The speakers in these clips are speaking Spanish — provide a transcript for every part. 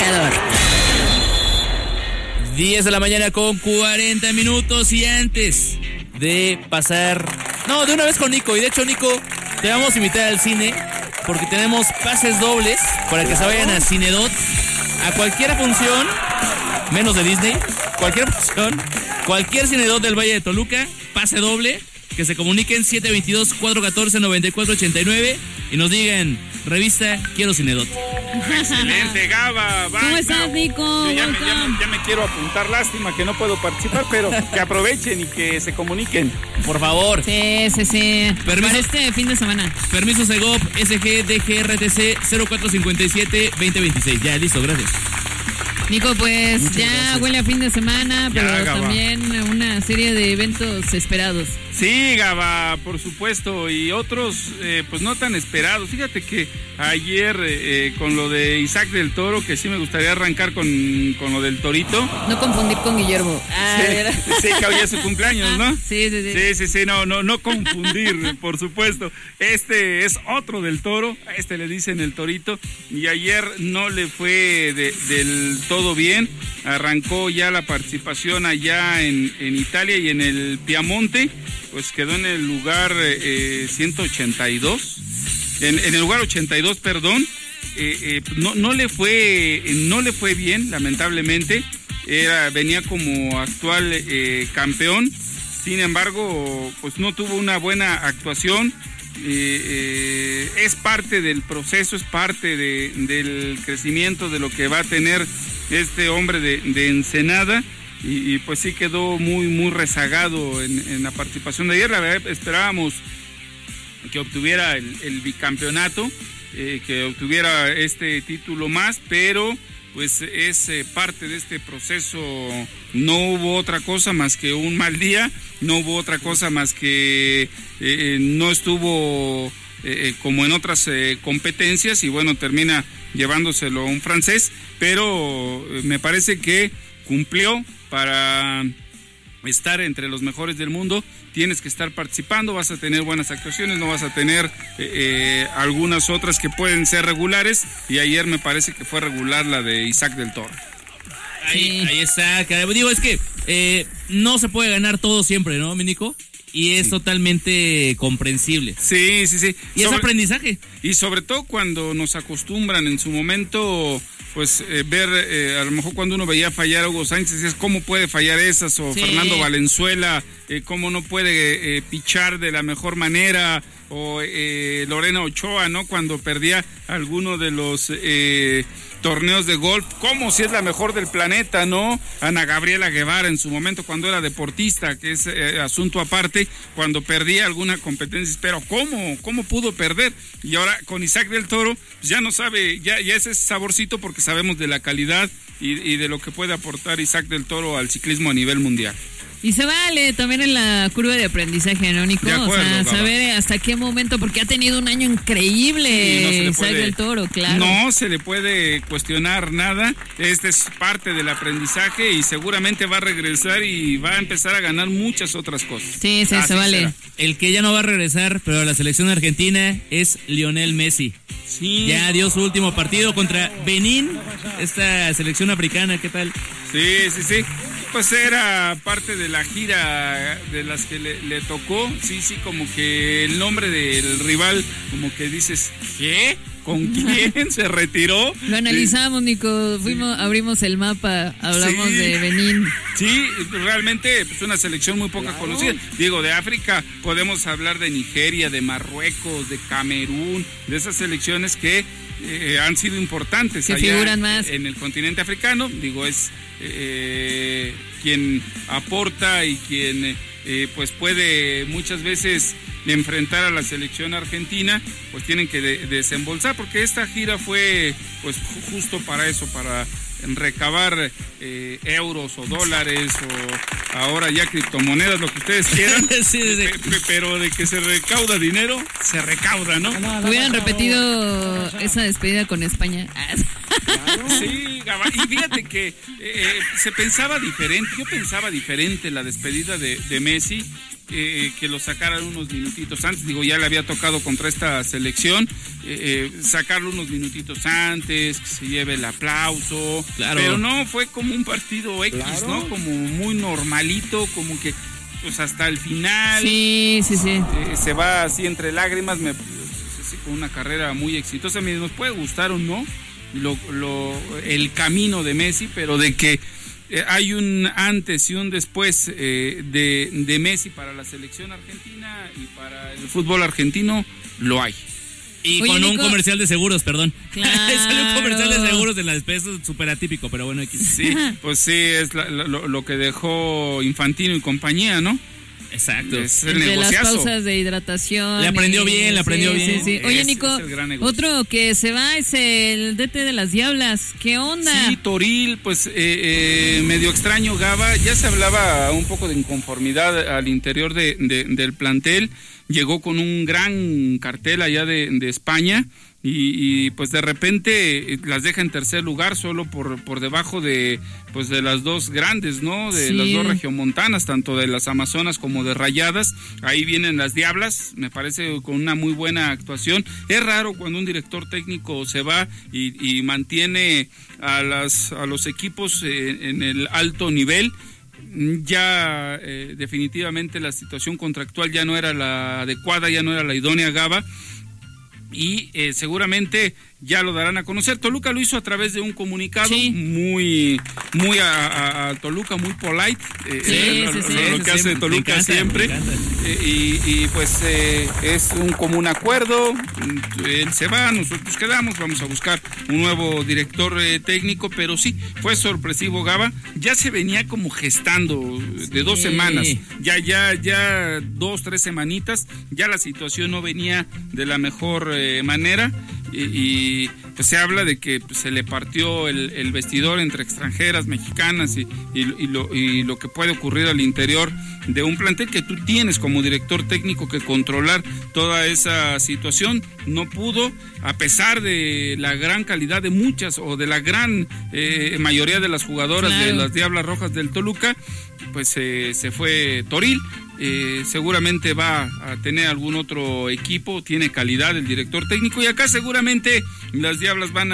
ganador. 10 de la mañana con 40 minutos y antes de pasar... No, de una vez con Nico. Y de hecho, Nico, te vamos a invitar al cine porque tenemos pases dobles para que se vayan a Cinedot a cualquier función, menos de Disney, cualquier función, cualquier Cinedot del Valle de Toluca, pase doble, que se comuniquen 722-414-9489 y nos digan, revista Quiero Cinedot. Excelente, Gaba. ¿Cómo estás, Nico? Ya me quiero apuntar, lástima que no puedo participar, pero que aprovechen y que se comuniquen. Por favor. Sí. Permiso. Para este fin de semana. Permiso Segov, SG, DGRTC 0457-2026. Ya, listo, gracias. Nico, pues Muchas ya gracias. huele a fin de semana, pero Gaba. también una serie de eventos esperados. Sí, Gaba, por supuesto, y otros pues no tan esperados. Fíjate que ayer con lo de Isaac del Toro, que sí me gustaría arrancar con lo del Torito. No confundir con Guillermo. Sí, que hoy es su cumpleaños, ¿no? Sí. Sí, no confundir, por supuesto. Este es otro del Toro, a este le dicen el Torito, y ayer no le fue del todo bien. Arrancó ya la participación allá en Italia y en el Piamonte, pues quedó en el lugar 182, en el lugar 82, perdón. No le fue bien, lamentablemente. Venía como actual campeón, sin embargo, pues no tuvo una buena actuación. Es parte del proceso, es parte del crecimiento de lo que va a tener este hombre de Ensenada, y pues sí quedó muy rezagado en la participación de ayer. La verdad, esperábamos que obtuviera el bicampeonato, que obtuviera este título más, pero pues es parte de este proceso. No hubo otra cosa más que un mal día, no hubo otra cosa más que no estuvo como en otras competencias, y bueno, termina llevándoselo un francés, pero me parece que cumplió. Para estar entre los mejores del mundo tienes que estar participando, vas a tener buenas actuaciones, no vas a tener algunas otras que pueden ser regulares, y ayer me parece que fue regular la de Isaac del Toro. Ahí está, digo, es que no se puede ganar todo siempre, ¿no, mi Nico? Y es totalmente comprensible. Sí. Y es aprendizaje. Y sobre todo cuando nos acostumbran en su momento, pues ver, a lo mejor cuando uno veía fallar a Hugo Sánchez, decías, ¿cómo puede fallar esas? O Sí. Fernando Valenzuela, ¿cómo no puede pichar de la mejor manera? O Lorena Ochoa, ¿no? Cuando perdía alguno de los torneos de golf, como si es la mejor del planeta, ¿no? Ana Gabriela Guevara en su momento cuando era deportista, que es asunto aparte, cuando perdía alguna competencia, pero ¿cómo pudo perder? Y ahora con Isaac del Toro, pues ya no sabe, ya es ese saborcito, porque sabemos de la calidad y de lo que puede aportar Isaac del Toro al ciclismo a nivel mundial. Y se vale también en la curva de aprendizaje, ¿no, Nico? De acuerdo, o sea, Gaba. saber hasta qué momento, porque ha tenido un año increíble, Sí, no se le Isaac puede- del Toro, claro. No se le puede cuestionar nada. Este es parte del aprendizaje y seguramente va a regresar y va a empezar a ganar muchas otras cosas. Sí, Así se vale. será. El que ya no va a regresar, pero a la selección argentina, es Lionel Messi. Sí. Ya dio su último partido contra Benín, esta selección africana, ¿qué tal? Sí. Pues era parte de la gira de las que le tocó. Sí, como que el nombre del rival, como que dices, ¿qué? ¿Con quién se retiró? Lo analizamos, Nico, abrimos el mapa, hablamos Sí. de Benín. Sí, realmente es una selección muy poca conocida. Digo, de África podemos hablar de Nigeria, de Marruecos, de Camerún, de esas selecciones que han sido importantes Que allá figuran más. en el continente africano. Digo, es quien aporta y quien pues puede muchas veces enfrentar a la selección argentina, pues tienen que desembolsar, porque esta gira fue pues justo para eso, para recabar euros o dólares o ahora ya criptomonedas, lo que ustedes quieran. Sí. Pero de que se recauda dinero, se recauda, ¿no? Hubieran repetido esa despedida con España. Sí, Gaba, y fíjate que se pensaba diferente, yo pensaba diferente la despedida de Messi, que lo sacaran unos minutitos antes. Digo, ya le había tocado contra esta selección, sacarlo unos minutitos antes, que se lleve el aplauso. Claro. Pero no, fue como un partido X, claro, ¿no? Como muy normalito, como que pues hasta el final. Sí. Se va así entre lágrimas, con una carrera muy exitosa. Nos puede gustar o no el camino de Messi, pero de que hay un antes y un después de Messi para la selección argentina y para el fútbol argentino, lo hay. Y Oye, con Nico, un comercial de seguros, perdón. Claro. Salió un comercial de seguros en la despedida, súper atípico, pero bueno. Sí, pues sí, es lo que dejó Infantino y compañía, ¿no? Exacto. Es el entre negociazo. las pausas de hidratación. Le aprendió bien. Sí. Oye, Nico, es el gran negocio. otro que se va es el DT de las Diablas. ¿Qué onda? Sí, Toril, pues medio extraño, Gaba. Ya se hablaba un poco de inconformidad al interior del plantel. Llegó con un gran cartel allá de España. Y pues de repente las deja en tercer lugar solo por debajo de las dos grandes, ¿no? De las dos regiomontanas, tanto de las Amazonas como de Rayadas. Ahí vienen las Diablas, me parece con una muy buena actuación. Es raro cuando un director técnico se va y mantiene a los equipos en el alto nivel. Ya definitivamente la situación contractual ya no era la adecuada, ya no era la idónea, Gaba. Y seguramente ya lo darán a conocer. Toluca lo hizo a través de un comunicado muy a Toluca, muy polite. Lo que hace Toluca siempre. Y pues es un común acuerdo. Él se va, nosotros quedamos, vamos a buscar un nuevo director técnico, pero sí, fue sorpresivo, Gaba. Ya se venía como gestando de 2 semanas. Ya 2-3 semanitas. Ya la situación no venía de la mejor manera. Y pues se habla de que pues, se le partió el vestidor entre extranjeras, mexicanas y lo que puede ocurrir al interior de un plantel que tú tienes como director técnico que controlar toda esa situación. No pudo, a pesar de la gran calidad de muchas o de la gran mayoría de las jugadoras de las Diablas Rojas del Toluca, pues se fue Toril. Seguramente va a tener algún otro equipo, tiene calidad el director técnico y acá seguramente las Diablas van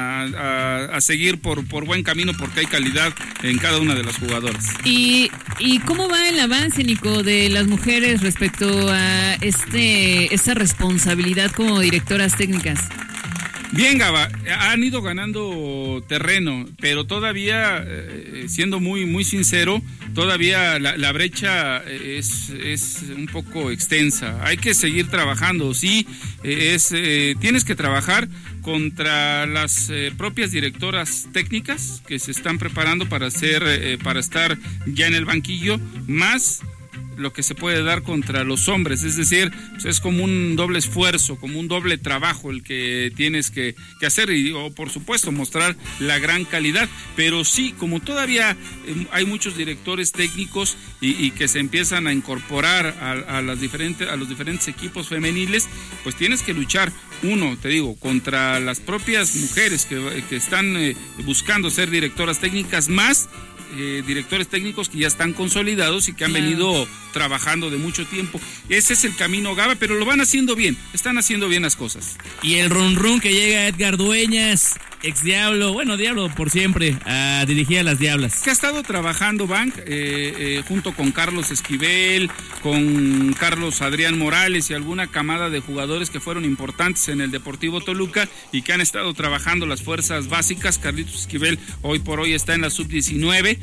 a seguir por buen camino porque hay calidad en cada una de las jugadoras. ¿Y cómo va el avance, Nico, de las mujeres respecto a esta responsabilidad como directoras técnicas? Bien, Gaba, han ido ganando terreno, pero todavía, siendo muy sincero, todavía la brecha es un poco extensa. Hay que seguir trabajando, sí, tienes que trabajar contra las propias directoras técnicas que se están preparando para estar ya en el banquillo, más lo que se puede dar contra los hombres, es decir, pues es como un doble esfuerzo, como un doble trabajo el que tienes que hacer o por supuesto mostrar la gran calidad, pero sí, como todavía hay muchos directores técnicos y que se empiezan a incorporar a los diferentes equipos femeniles, pues tienes que luchar, te digo, contra las propias mujeres que están buscando ser directoras técnicas, más directores técnicos que ya están consolidados y que han venido trabajando de mucho tiempo. Ese es el camino, Gaba, pero lo van haciendo bien, están haciendo bien las cosas. Y el run que llega Edgar Dueñas, ex Diablo por siempre, a dirigir a las Diablas. Que ha estado trabajando Bank junto con Carlos Esquivel, con Carlos Adrián Morales y alguna camada de jugadores que fueron importantes en el Deportivo Toluca y que han estado trabajando las fuerzas básicas. Carlitos Esquivel hoy por hoy está en la sub-19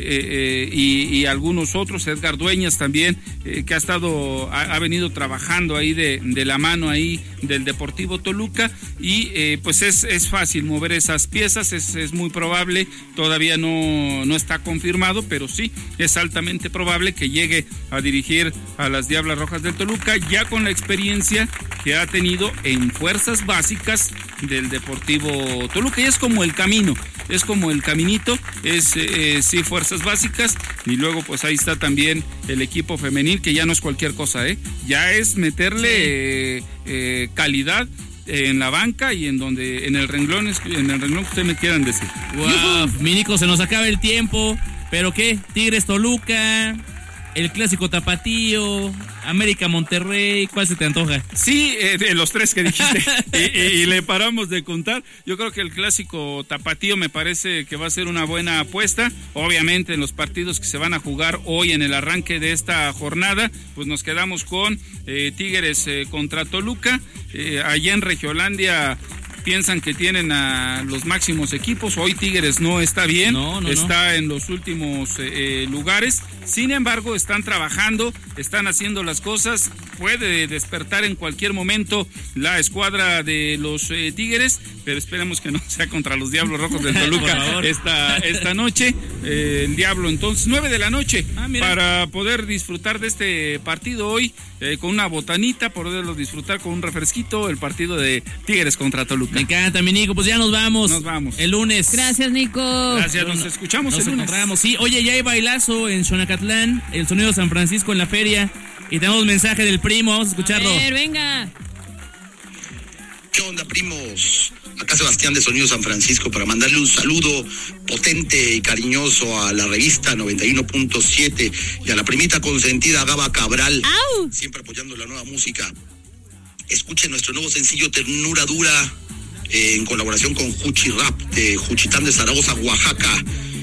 y algunos otros, Edgar Dueñas también, que ha venido trabajando ahí de la mano ahí del Deportivo Toluca y pues es fácil mover esas piezas, es muy probable, todavía no está confirmado, pero sí, es altamente probable que llegue a dirigir a las Diablas Rojas del Toluca, ya con la experiencia que ha tenido en fuerzas básicas del Deportivo Toluca, y es como el camino, es como el caminito, sí, fuerzas básicas, y luego pues ahí está también el equipo femenil, que ya no es cualquier cosa, ya es meterle calidad en la banca y en el renglón que ustedes me quieran decir. Wow, Minico, se nos acaba el tiempo, pero ¿qué? Tigres Toluca, el clásico tapatío, América Monterrey, ¿cuál se te antoja? Sí, los tres que dijiste. y le paramos de contar. Yo creo que el clásico tapatío me parece que va a ser una buena apuesta. Obviamente en los partidos que se van a jugar hoy en el arranque de esta jornada, pues nos quedamos con Tigres contra Toluca. Allá en Regiolandia piensan que tienen a los máximos equipos. Hoy Tigres no está bien, está en los últimos lugares. Sin embargo, están trabajando, están haciendo las cosas. Puede despertar en cualquier momento la escuadra de los Tigres, pero esperemos que no sea contra los Diablos Rojos del Toluca esta noche. El Diablo, entonces, 9 de la noche, para poder disfrutar de este partido hoy, con una botanita, poderlo disfrutar con un refresquito, el partido de Tigres contra Toluca. Me encanta, mi Nico, pues ya nos vamos. El lunes. Gracias, Nico. Gracias, nos escuchamos el lunes. Encontramos. Sí, oye, ya hay bailazo en Xonacatlán, el Sonido San Francisco en la feria, y tenemos mensaje del primo, vamos a escucharlo. A ver, venga. ¿Qué onda, primos? Acá Sebastián de Sonido San Francisco para mandarle un saludo potente y cariñoso a la revista 91.7 y a la primita consentida Gaba Cabral. ¡Au! Siempre apoyando la nueva música. Escuchen nuestro nuevo sencillo Ternura Dura en colaboración con Juchi Rap de Juchitán de Zaragoza, Oaxaca.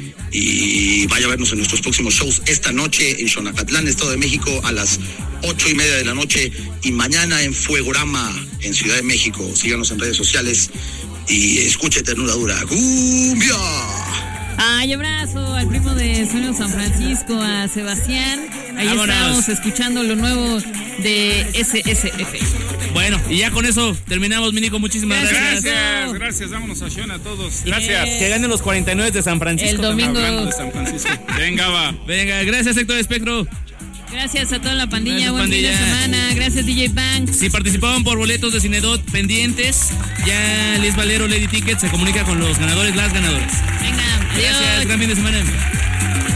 Y vaya a vernos en nuestros próximos shows esta noche en Xonacatlán, Estado de México, a las 8:30 de la noche, y mañana en Fuegorama, en Ciudad de México. Síganos en redes sociales y escuche Ternura Dura. ¡Cumbia! Ay, abrazo al primo de Sonido San Francisco, a Sebastián. Ahí Vámonos. estamos escuchando lo nuevo de SSF. Bueno, y ya con eso terminamos, mi Nico, muchísimas gracias. Gracias, vámonos a Xona a todos. Gracias. Que ganen los 49 de San Francisco. El domingo. Hablando de San Francisco. Venga, va. Venga, gracias, Héctor Espectro. Gracias a toda la pandilla, Gracias, buen fin de pandilla. semana. Gracias, DJ Banks. Si participaban por boletos de Cinedot pendientes, ya Liz Valero, Lady Ticket, se comunica con los ganadores, las ganadoras. Venga, adiós. Gracias, gran fin de semana.